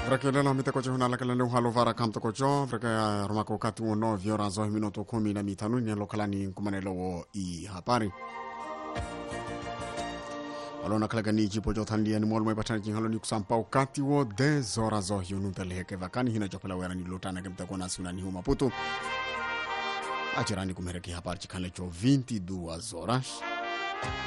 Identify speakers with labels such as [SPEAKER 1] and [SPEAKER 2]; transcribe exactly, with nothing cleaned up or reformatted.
[SPEAKER 1] Vrakele na mite kocho hunala kala leo halo vara kamto kocho vraka romako wakati wono viora zo minuto kumi na mitano ni lokalani kumanelo I habari. Alona kala gani jipo jotandi ani molmo batani jingalo ni kusampa wakati wo de zora zo yunu peleke vakani hina jopela wera ni lotana kemta kona suna ni Maputo. Achirani kumereki habari chikale cho vinte e duas horas.